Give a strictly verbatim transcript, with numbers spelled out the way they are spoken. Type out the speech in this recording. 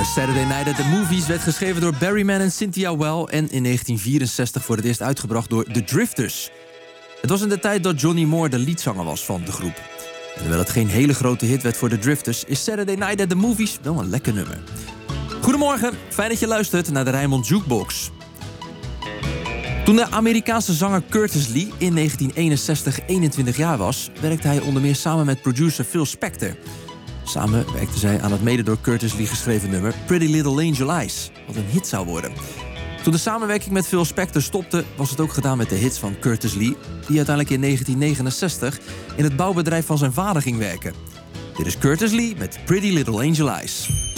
nummer Saturday Night at the Movies werd geschreven door Barry Mann en Cynthia Weil en in negentien vierenzestig voor het eerst uitgebracht door The Drifters. Het was in de tijd dat Johnny Moore de leadzanger was van de groep. En hoewel het geen hele grote hit werd voor The Drifters, is Saturday Night at the Movies wel een lekker nummer. Goedemorgen, fijn dat je luistert naar de Rijnmond Jukebox. Toen de Amerikaanse zanger Curtis Lee in negentien eenenzestig eenentwintig jaar was, werkte hij onder meer samen met producer Phil Spector. Samen werkten zij aan het mede door Curtis Lee geschreven nummer Pretty Little Angel Eyes, wat een hit zou worden. Toen de samenwerking met Phil Spector stopte, was het ook gedaan met de hits van Curtis Lee, die uiteindelijk in negentien negenenzestig in het bouwbedrijf van zijn vader ging werken. Dit is Curtis Lee met Pretty Little Angel Eyes.